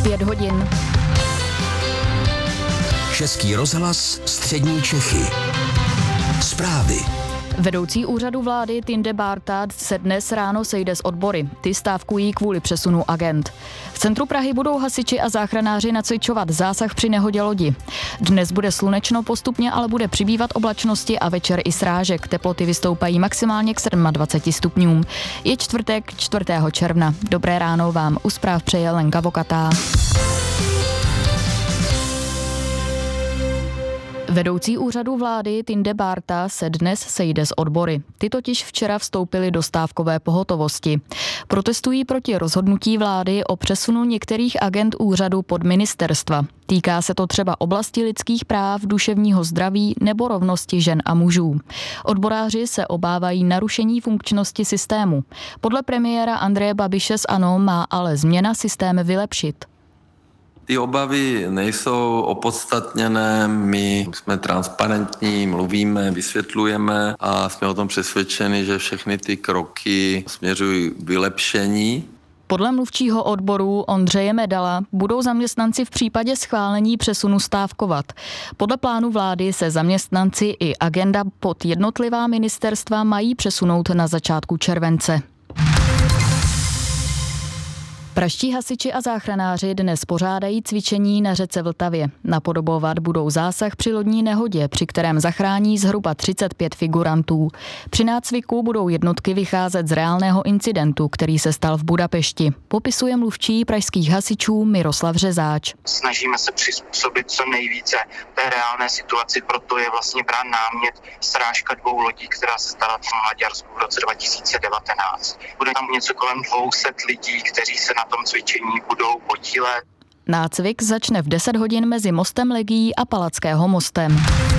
5 hodin. Český rozhlas Střední Čechy. Zprávy. Vedoucí úřadu vlády Tinde Bárta se dnes ráno sejde s odbory. Ty stávkují kvůli přesunu agend. V centru Prahy budou hasiči a záchranáři nacvičovat zásah při nehodě lodi. Dnes bude slunečno postupně, ale bude přibývat oblačnosti a večer i srážek. Teploty vystoupají maximálně k 27 stupňům. Je čtvrtek 4. června. Dobré ráno vám u zpráv přeje Lenka Vokatá. Vedoucí úřadu vlády Tinde Bárta se dnes sejde s odbory. Ty totiž včera vstoupili do stávkové pohotovosti. Protestují proti rozhodnutí vlády o přesunu některých agend úřadu pod ministerstva. Týká se to třeba oblasti lidských práv, duševního zdraví nebo rovnosti žen a mužů. Odboráři se obávají narušení funkčnosti systému. Podle premiéra Andreje Babiše z ANO má ale změna systém vylepšit. Ty obavy nejsou opodstatněné, my jsme transparentní, mluvíme, vysvětlujeme a jsme o tom přesvědčeni, že všechny ty kroky směřují k vylepšení. Podle mluvčího odboru Ondřeje Medala budou zaměstnanci v případě schválení přesunu stávkovat. Podle plánu vlády se zaměstnanci i agenda pod jednotlivá ministerstva mají přesunout na začátku července. Pražští hasiči a záchranáři dnes pořádají cvičení na řece Vltavě. Napodobovat budou zásah při lodní nehodě, při kterém zachrání zhruba 35 figurantů. Při nácviku budou jednotky vycházet z reálného incidentu, který se stal v Budapešti. Popisuje mluvčí pražských hasičů Miroslav Řezáč. Snažíme se přizpůsobit co nejvíce té reálné situaci, proto je vlastně brán námět srážka 2 lodí, která se stala v Maďarsku v roce 2019. Bude tam něco kolem 200 lidí, kteří se na tom cvičení budou podílet. Nácvik začne v 10 hodin mezi mostem Legií a Palackého mostem.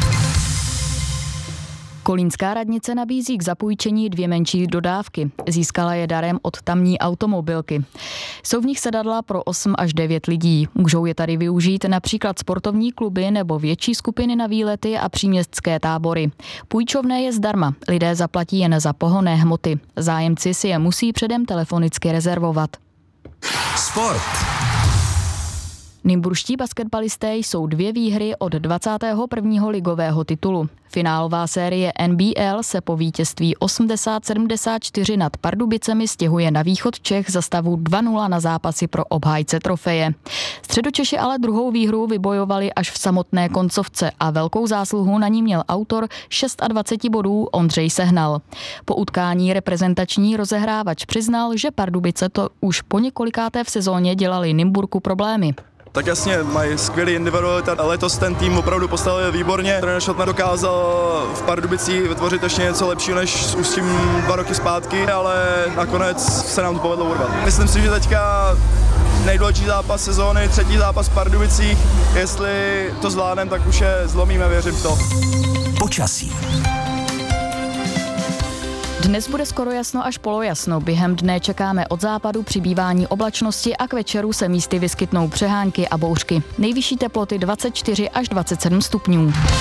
Kolínská radnice nabízí k zapůjčení 2 menší dodávky. Získala je darem od tamní automobilky. Jsou v nich sedadla pro 8 až 9 lidí. Můžou je tady využít například sportovní kluby nebo větší skupiny na výlety a příměstské tábory. Půjčovné je zdarma. Lidé zaplatí jen za pohonné hmoty. Zájemci si je musí předem telefonicky rezervovat. Sport. Nymburští basketbalisté jsou 2 výhry od 21. ligového titulu. Finálová série NBL se po vítězství 80-74 nad Pardubicemi stěhuje na východ Čech za stavu 2-0 na zápasy pro obhájce trofeje. Středočeši ale druhou výhru vybojovali až v samotné koncovce a velkou zásluhu na ní měl autor 26 bodů Ondřej Sehnal. Po utkání reprezentační rozehrávač přiznal, že Pardubice to už po několikáté v sezóně dělali Nymburku problémy. Tak jasně, mají skvělý individualita, letos ten tým opravdu postavil výborně. Trenér Šotner dokázal v Pardubicích vytvořit ještě něco lepšího než s Ústím 2 roky zpátky, ale nakonec se nám to povedlo urvat. Myslím si, že teďka nejdůležitější zápas sezóny, 3. zápas v Pardubicích, jestli to zvládneme, tak už je zlomíme, věřím v to. Počasí. Dnes bude skoro jasno až polojasno. Během dne čekáme od západu přibývání oblačnosti a k večeru se místy vyskytnou přehánky a bouřky. Nejvyšší teploty 24 až 27 stupňů.